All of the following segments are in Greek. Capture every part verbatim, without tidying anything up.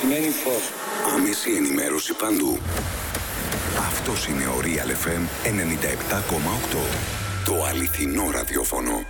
σημαίνει φως. Άμεση ενημέρωση παντού. Αυτός είναι ο Real εφ εμ ενενήντα επτά κόμμα οκτώ. Το αληθινό ραδιόφωνο.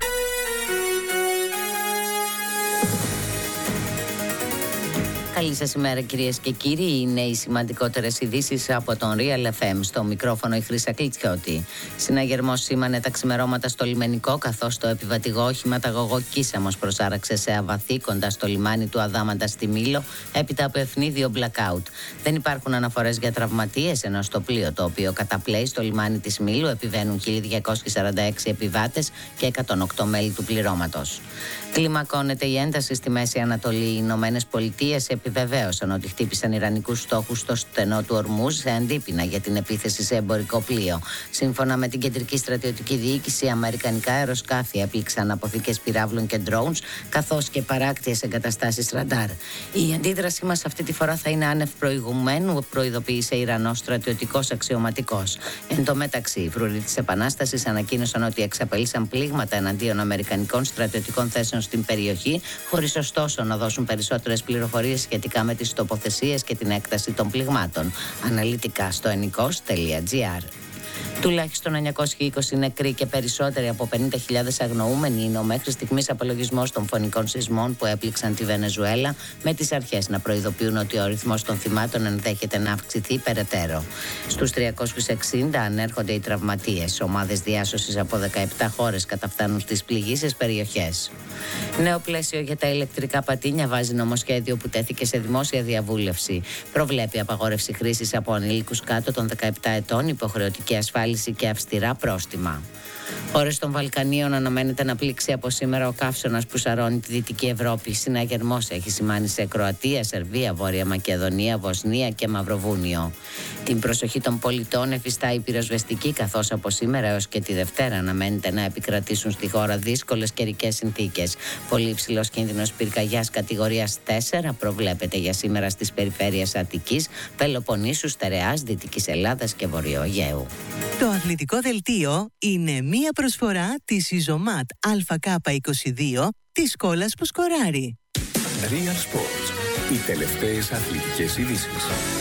Καλή σας ημέρα κυρίες και κύριοι. Είναι οι σημαντικότερες ειδήσεις από τον Real εφ εμ. Στο μικρόφωνο η Χρύσα Κλιτσιώτη. Συναγερμός σήμανε τα ξημερώματα στο λιμενικό, καθώς το επιβατηγό όχημα Ταγωγό Κίσαμος προσάραξε σε αβαθή κοντά στο λιμάνι του Αδάμαντα στη Μήλο, έπειτα από ευνίδιο blackout. Δεν υπάρχουν αναφορές για τραυματίες, ενώ στο πλοίο το οποίο καταπλέει στο λιμάνι της Μήλου επιβαίνουν χίλια διακόσιοι σαράντα έξι επιβάτες και εκατόν οκτώ μέλη του πληρώματος. Κλιμακώνεται η ένταση στη Μέση Ανατολή. Οι Ηνωμένες Πολιτείες επιβεβαίωσαν ότι χτύπησαν ιρανικούς στόχους στο στενό του Ορμούζ σε αντίπεινα για την επίθεση σε εμπορικό πλοίο. Σύμφωνα με την Κεντρική Στρατιωτική Διοίκηση, αμερικανικά αεροσκάφη έπληξαν αποθήκες πυράβλων και drones, καθώς και παράκτιες εγκαταστάσεις ραντάρ. Η αντίδρασή μας αυτή τη φορά θα είναι άνευ προηγουμένου, προειδοποίησε Ιρανός στρατιωτικός αξιωματικός. Εν τω μεταξύ, οι φρουροί της Επανάστασης ανακοίνωσαν ότι εξαπέλυσαν πλήγματα εναντίον αμερικανικών στρατιωτικών θέσεων στην περιοχή, χωρίς ωστόσο να δώσουν περισσότερες πληροφορίες σχετικά με τις τοποθεσίες και την έκταση των πληγμάτων. Αναλυτικά στο ενικός τελεία τζι άρ. Τουλάχιστον εννιακόσιοι είκοσι νεκροί και περισσότεροι από πενήντα χιλιάδες αγνοούμενοι είναι ο μέχρι στιγμής απολογισμός των φωνικών σεισμών που έπληξαν τη Βενεζουέλα, με τις αρχές να προειδοποιούν ότι ο αριθμός των θυμάτων ενδέχεται να αυξηθεί περαιτέρω. Στους τριακόσιους εξήντα ανέρχονται οι τραυματίες. Ομάδες διάσωσης από δεκαεπτά χώρες καταφτάνουν στις πληγείσες περιοχές. Νέο πλαίσιο για τα ηλεκτρικά πατίνια βάζει νομοσχέδιο που τέθηκε σε δημόσια διαβούλευση. Προβλέπει απαγόρευση χρήσης από ανήλικους κάτω των δεκαεπτά ετών, υποχρεωτική ασφάλιση και αυστηρά πρόστιμα. Χώρες των Βαλκανίων αναμένεται να πλήξει από σήμερα ο καύσωνας που σαρώνει τη Δυτική Ευρώπη. Συναγερμός έχει σημάνει σε Κροατία, Σερβία, Βόρεια Μακεδονία, Βοσνία και Μαυροβούνιο. Την προσοχή των πολιτών εφιστά η πυροσβεστική, καθώς από σήμερα έως και τη Δευτέρα αναμένεται να επικρατήσουν στη χώρα δύσκολες καιρικές συνθήκες. Πολύ υψηλός κίνδυνος πυρκαγιάς κατηγορίας τέσσερα προβλέπεται για σήμερα στις περιφέρειες Αττικής, Πελοποννήσου, Στερεάς, Δυτικής Ελλάδας και Βορείου Αιγαίου. Το αθλητικό δελτίο είναι μία προσφορά της Ιζωμάτ Α Κ είκοσι δύο της κόλλας που σκοράρει. Real Sports. Οι τελευταίες αθλητικές ειδήσεις.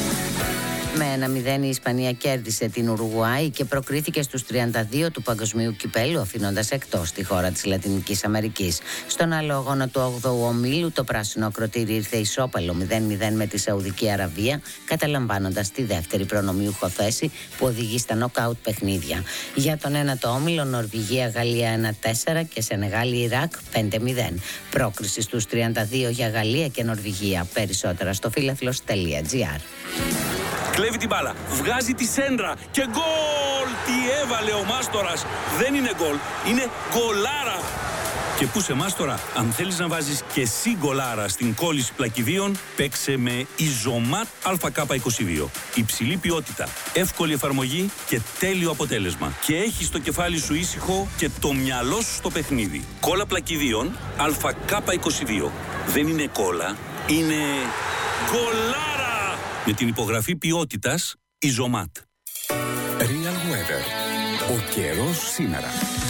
Με ένα μηδέν η Ισπανία κέρδισε την Ουρουγουάη και προκρίθηκε στους τριάντα δύο του Παγκοσμίου Κυπέλλου, αφήνοντας εκτός τη χώρα της Λατινικής Αμερικής. Στον άλλο αγώνα του όγδοου ομίλου, το πράσινο ακροτήρι ήρθε ισόπαλο μηδέν μηδέν με τη Σαουδική Αραβία, καταλαμβάνοντας τη δεύτερη προνομιούχο θέση που οδηγεί στα νοκάουτ παιχνίδια. Για τον ένατο όμιλο, Νορβηγία Γαλλία ένα τέσσερα και Σενεγάλη Ιράκ πέντε μηδέν. Πρόκριση στους τριάντα δύο για Γαλλία και Νορβηγία. Περισσότερα στο φίλαθλος τελεία τζι άρ. Κλέβει την μπάλα, βγάζει τη σέντρα και γκολ! Τι έβαλε ο Μάστορας! Δεν είναι γκολ, είναι γκολάρα! Και πού σε Μάστορα, αν θέλεις να βάζεις και εσύ γκολάρα στην κόλληση πλακιδίων, παίξε με Ιζωμάτ Α Κ είκοσι δύο. Υψηλή ποιότητα, εύκολη εφαρμογή και τέλειο αποτέλεσμα. Και έχεις το κεφάλι σου ήσυχο και το μυαλό σου στο παιχνίδι. Κόλλα πλακιδίων Α Κ είκοσι δύο. Δεν είναι κόλλα, είναι γκολάρα! Με την υπογραφή ποιότητας Ιζωμάτ. Real Weather. Ο καιρός σήμερα.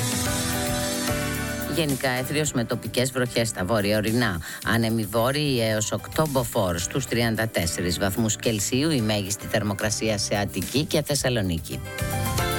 Γενικά έθριος με τοπικές βροχές στα βόρεια ορεινά. Άνεμοι βόρειοι έως οκτώ μποφόρ στους τριάντα τέσσερις βαθμούς Κελσίου, η μέγιστη θερμοκρασία σε Αττική και Θεσσαλονίκη.